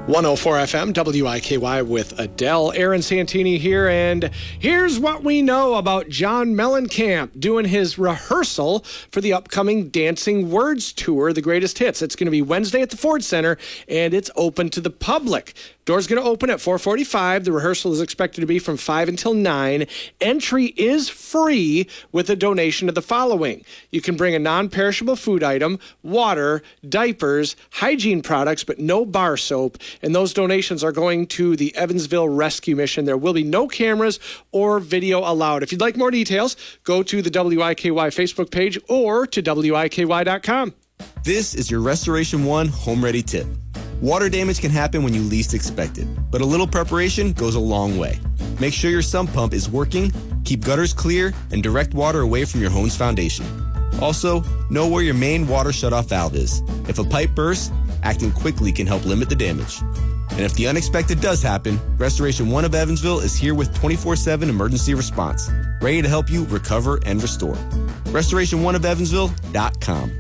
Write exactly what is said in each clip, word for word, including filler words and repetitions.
one oh four F M, W I K Y with Adele. Aaron Santini here, and here's what we know about John Mellencamp doing his rehearsal for the upcoming Dancing Words Tour, The Greatest Hits. It's going to be Wednesday at the Ford Center, and it's open to the public. Doors going to open at four forty-five. The rehearsal is expected to be from five until nine. Entry is free with a donation to the following. You can bring a non-perishable food item, water, diapers, hygiene products, but no bar soap. And those donations are going to the Evansville Rescue Mission. There will be no cameras or video allowed. If you'd like more details, go to the W I K Y Facebook page or to W I K Y dot com. This is your Restoration One Home Ready tip. Water damage can happen when you least expect it, but a little preparation goes a long way. Make sure your sump pump is working, keep gutters clear, and direct water away from your home's foundation. Also, know where your main water shutoff valve is. If a pipe bursts, acting quickly can help limit the damage. And if the unexpected does happen, Restoration One of Evansville is here with twenty-four seven emergency response, ready to help you recover and restore. Restoration One of Evansville dot com.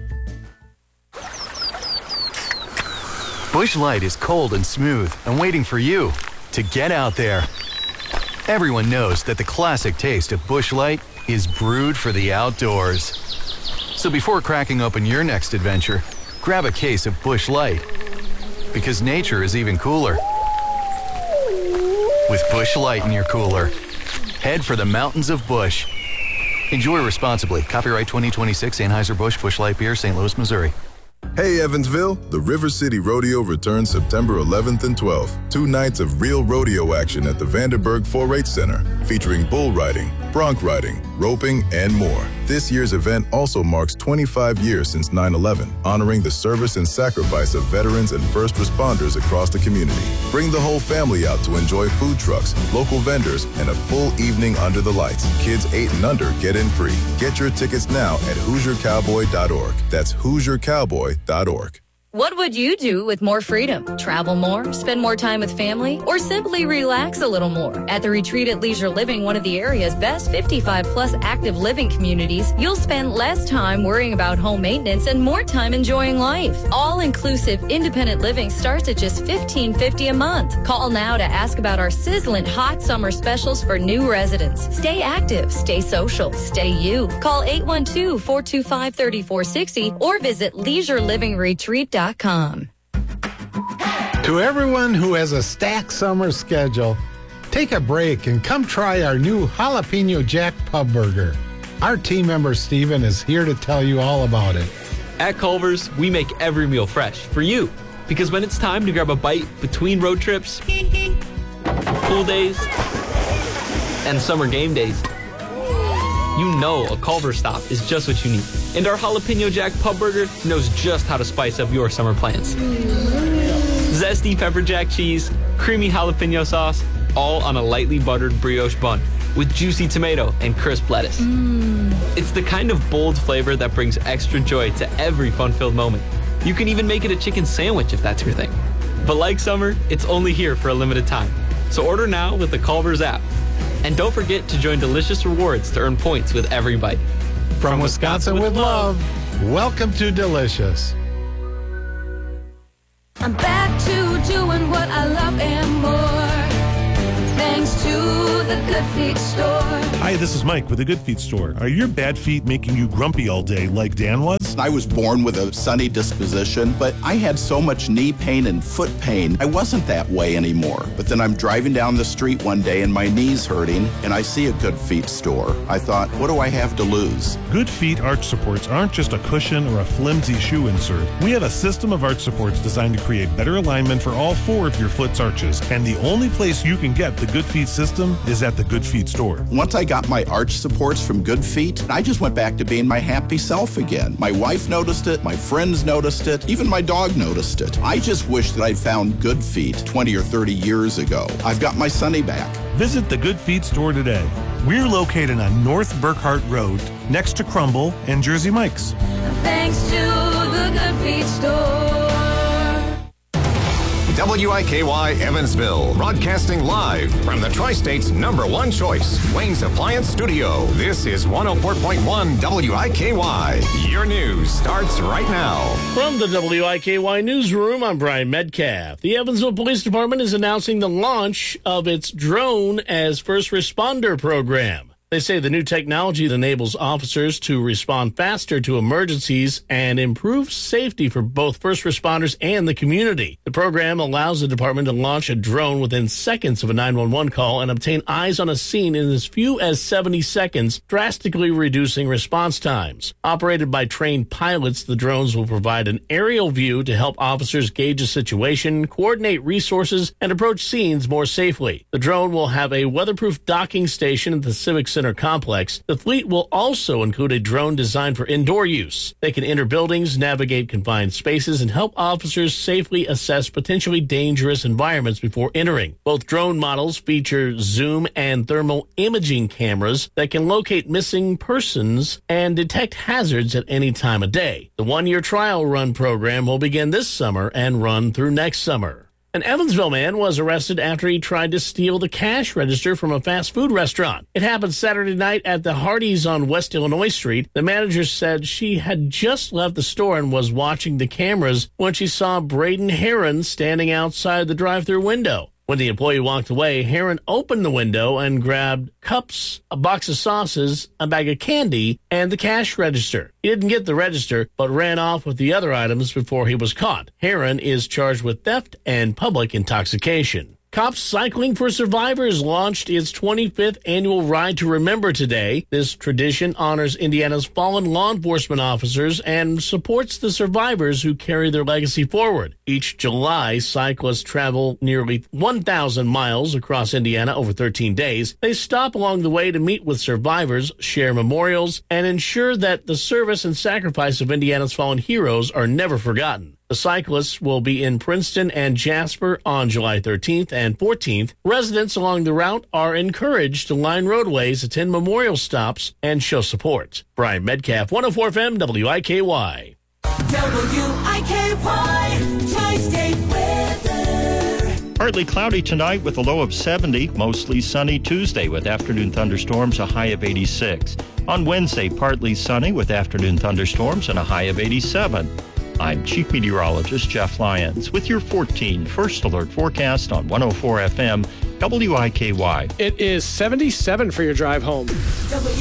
Busch Light is cold and smooth and waiting for you to get out there. Everyone knows that the classic taste of Busch Light is brewed for the outdoors. So before cracking open your next adventure, grab a case of Busch Light. Because nature is even cooler. With Busch Light in your cooler, head for the mountains of Busch. Enjoy responsibly. Copyright twenty twenty-six Anheuser-Busch Busch Light Beer, Saint Louis, Missouri. Hey Evansville, the River City Rodeo returns September eleventh and twelfth. Two nights of real rodeo action at the Vanderburg four H Center, featuring bull riding, bronc riding, roping, and more. This year's event also marks twenty-five years since nine eleven, honoring the service and sacrifice of veterans and first responders across the community. Bring the whole family out to enjoy food trucks, local vendors, and a full evening under the lights. Kids eight and under get in free. Get your tickets now at Hoosier Cowboy dot org. That's Hoosier Cowboy dot org. What would you do with more freedom? Travel more, spend more time with family, or simply relax a little more? At the Retreat at Leisure Living, one of the area's best fifty-five plus active living communities, you'll spend less time worrying about home maintenance and more time enjoying life. All-inclusive independent living starts at just fifteen fifty a month. Call now to ask about our sizzling hot summer specials for new residents. Stay active, stay social, stay you. Call eight one two, four two five, three four six zero or visit leisure living retreat dot com. To everyone who has a stacked summer schedule, take a break and come try our new Jalapeno Jack Pub Burger. Our team member Steven is here to tell you all about it. At Culver's, we make every meal fresh for you. Because when it's time to grab a bite between road trips, pool days, and summer game days, you know a Culver's stop is just what you need. And our Jalapeno Jack Pub Burger knows just how to spice up your summer plans. Zesty pepper jack cheese, creamy jalapeno sauce, all on a lightly buttered brioche bun with juicy tomato and crisp lettuce. Mm. It's the kind of bold flavor that brings extra joy to every fun-filled moment. You can even make it a chicken sandwich if that's your thing. But like summer, it's only here for a limited time. So order now with the Culver's app. And don't forget to join Delicious Rewards to earn points with every bite. From, From Wisconsin, Wisconsin with love, love, welcome to Delicious. I'm back to doing what I love and more, thanks to the Good Feet Store. Hi, this is Mike with the Good Feet Store. Are your bad feet making you grumpy all day like Dan was? I was born with a sunny disposition, but I had so much knee pain and foot pain, I wasn't that way anymore. But then I'm driving down the street one day and my knee's hurting, and I see a Good Feet Store. I thought, what do I have to lose? Good Feet arch supports aren't just a cushion or a flimsy shoe insert. We have a system of arch supports designed to create better alignment for all four of your foot's arches. And the only place you can get the Good Feet system is at the Good Feet Store. Once I got my arch supports from Good Feet, I just went back to being my happy self again. My wife noticed it, my friends noticed it, even my dog noticed it. I just wish that I'd found Good Feet twenty or thirty years ago. I've got my Sonny back. Visit the Good Feet Store today. We're located on North Burkhart Road, next to Crumble and Jersey Mike's. Thanks to the Good Feet Store. W I K Y Evansville, broadcasting live from the Tri-State's number one choice, Wayne's Appliance Studio. This is one oh four point one W I K Y. Your news starts right now. From the W I K Y newsroom, I'm Brian Metcalf. The Evansville Police Department is announcing the launch of its Drone as First Responder program. They say the new technology enables officers to respond faster to emergencies and improve safety for both first responders and the community. The program allows the department to launch a drone within seconds of a nine one one call and obtain eyes on a scene in as few as seventy seconds, drastically reducing response times. Operated by trained pilots, the drones will provide an aerial view to help officers gauge a situation, coordinate resources, and approach scenes more safely. The drone will have a weatherproof docking station at the Civic Center complex. The fleet will also include a drone designed for indoor use. They can enter buildings, navigate confined spaces, and help officers safely assess potentially dangerous environments before entering. Both drone models feature zoom and thermal imaging cameras that can locate missing persons and detect hazards at any time of day. The one-year trial run program will begin this summer and run through next summer. An Evansville man was arrested after he tried to steal the cash register from a fast food restaurant. It happened Saturday night at the Hardee's on West Illinois Street. The manager said she had just left the store and was watching the cameras when she saw Braden Heron standing outside the drive-thru window. When the employee walked away, Heron opened the window and grabbed cups, a box of sauces, a bag of candy, and the cash register. He didn't get the register, but ran off with the other items before he was caught. Heron is charged with theft and public intoxication. Cops Cycling for Survivors launched its twenty-fifth annual Ride to Remember today. This tradition honors Indiana's fallen law enforcement officers and supports the survivors who carry their legacy forward. Each July, cyclists travel nearly one thousand miles across Indiana over thirteen days. They stop along the way to meet with survivors, share memorials, and ensure that the service and sacrifice of Indiana's fallen heroes are never forgotten. The cyclists will be in Princeton and Jasper on July thirteenth and fourteenth. Residents along the route are encouraged to line roadways, attend memorial stops, and show support. Brian Metcalf, one oh four F M, W I K Y. W I K Y, Tri-State weather. Partly cloudy tonight with a low of seventy. Mostly sunny Tuesday with afternoon thunderstorms, a high of eighty-six. On Wednesday, partly sunny with afternoon thunderstorms and a high of eighty-seven. I'm Chief Meteorologist Jeff Lyons with your fourteen First Alert forecast on one oh four F M, W I K Y. It is seventy-seven for your drive home.